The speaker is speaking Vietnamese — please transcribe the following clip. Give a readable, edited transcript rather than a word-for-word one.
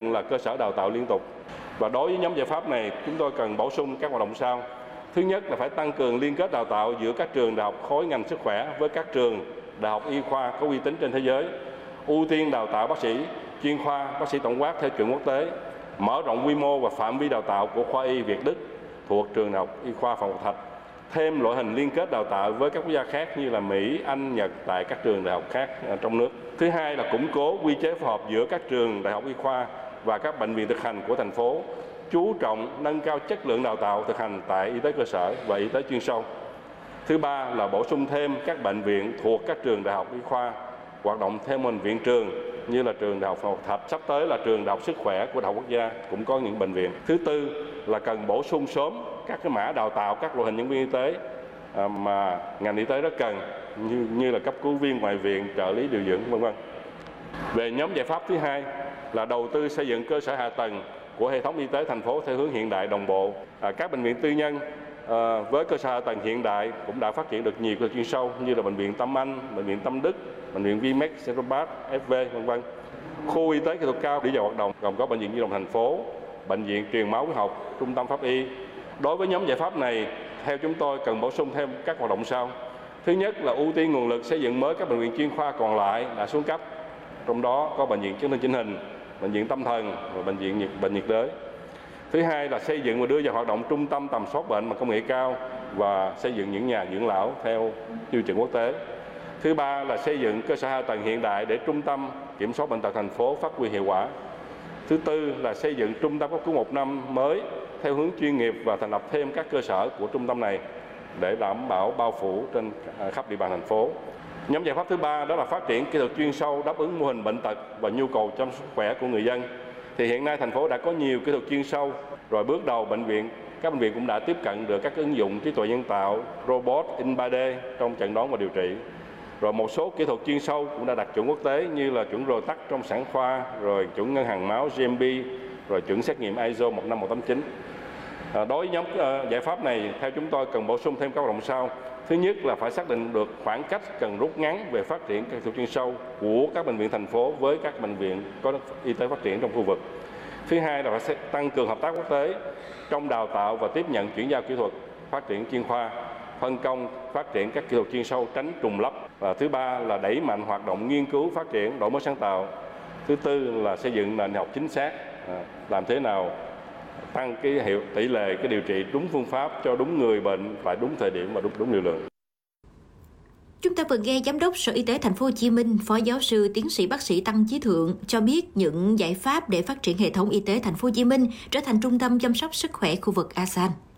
nhận là cơ sở đào tạo liên tục. Và đối với nhóm giải pháp này, chúng tôi cần bổ sung các hoạt động sau. Thứ nhất là phải tăng cường liên kết đào tạo giữa các trường đại học khối ngành sức khỏe với các trường đại học y khoa có uy tín trên thế giới, ưu tiên đào tạo bác sĩ chuyên khoa, bác sĩ tổng quát theo chuẩn quốc tế, mở rộng quy mô và phạm vi đào tạo của khoa y Việt Đức thuộc trường đại học y khoa Phạm Ngọc Thạch, thêm loại hình liên kết đào tạo với các quốc gia khác như là Mỹ, Anh, Nhật tại các trường đại học khác trong nước. Thứ hai là củng cố quy chế phối hợp giữa các trường đại học y khoa và các bệnh viện thực hành của thành phố, chú trọng nâng cao chất lượng đào tạo thực hành tại y tế cơ sở và y tế chuyên sâu. Thứ ba là bổ sung thêm các bệnh viện thuộc các trường đại học y khoa hoạt động theo mô hình viện trường như là trường đại học Phạm Ngọc Thạch, sắp tới là trường đại học sức khỏe của Đại học Quốc gia cũng có những bệnh viện. Thứ tư là cần bổ sung sớm các cái mã đào tạo các loại hình nhân viên y tế mà ngành y tế rất cần như là cấp cứu viên ngoại viện, trợ lý điều dưỡng v.v. Về nhóm giải pháp thứ hai là đầu tư xây dựng cơ sở hạ tầng của hệ thống y tế thành phố theo hướng hiện đại đồng bộ. Các bệnh viện tư nhân với cơ sở hạ tầng hiện đại cũng đã phát triển được nhiều cơ chuyên sâu như là bệnh viện Tâm Anh, bệnh viện Tâm Đức, bệnh viện Vimex, Centropath, FV v.v. Khu y tế kỹ thuật cao đi vào hoạt động gồm có bệnh viện Nhi đồng thành phố, bệnh viện truyền máu huyết học, trung tâm pháp y. Đối với nhóm giải pháp này, theo chúng tôi cần bổ sung thêm các hoạt động sau. Thứ nhất là ưu tiên nguồn lực xây dựng mới các bệnh viện chuyên khoa còn lại đã xuống cấp, trong đó có bệnh viện chấn thương chỉnh hình, bệnh viện tâm thần và bệnh nhiệt đới. Thứ hai là xây dựng và đưa vào hoạt động trung tâm tầm soát bệnh bằng công nghệ cao và xây dựng những nhà dưỡng lão theo tiêu chuẩn quốc tế. Thứ ba là xây dựng cơ sở hạ tầng hiện đại để trung tâm kiểm soát bệnh tật thành phố phát huy hiệu quả. Thứ tư là xây dựng trung tâm cấp cứu 1 năm mới theo hướng chuyên nghiệp và thành lập thêm các cơ sở của trung tâm này để đảm bảo bao phủ trên khắp địa bàn thành phố. Nhóm giải pháp thứ ba đó là phát triển kỹ thuật chuyên sâu đáp ứng mô hình bệnh tật và nhu cầu chăm sóc sức khỏe của người dân. Thì hiện nay thành phố đã có nhiều kỹ thuật chuyên sâu, rồi bước đầu các bệnh viện cũng đã tiếp cận được các ứng dụng trí tuệ nhân tạo, robot, in 3D trong chẩn đoán và điều trị. Rồi một số kỹ thuật chuyên sâu cũng đã đạt chuẩn quốc tế như là chuẩn ROTAC trong sản khoa, rồi chuẩn ngân hàng máu GMP, rồi chuẩn xét nghiệm ISO 15189. Đối với nhóm giải pháp này, theo chúng tôi cần bổ sung thêm các hoạt động sau. Thứ nhất là phải xác định được khoảng cách cần rút ngắn về phát triển các kỹ thuật chuyên sâu của các bệnh viện thành phố với các bệnh viện có y tế phát triển trong khu vực. Thứ hai là phải tăng cường hợp tác quốc tế trong đào tạo và tiếp nhận chuyển giao kỹ thuật, phát triển chuyên khoa, phân công phát triển các kỹ thuật chuyên sâu tránh trùng lắp. Và thứ ba là đẩy mạnh hoạt động nghiên cứu phát triển đổi mới sáng tạo. Thứ tư là xây dựng nền học chính xác, làm thế nào tăng tỷ lệ điều trị đúng phương pháp cho đúng người bệnh tại đúng thời điểm và đúng liều lượng. Chúng ta vừa nghe Giám đốc Sở Y tế Thành phố Hồ Chí Minh, Phó Giáo sư Tiến sĩ Bác sĩ Tăng Chí Thượng cho biết những giải pháp để phát triển hệ thống y tế Thành phố Hồ Chí Minh trở thành trung tâm chăm sóc sức khỏe khu vực ASEAN.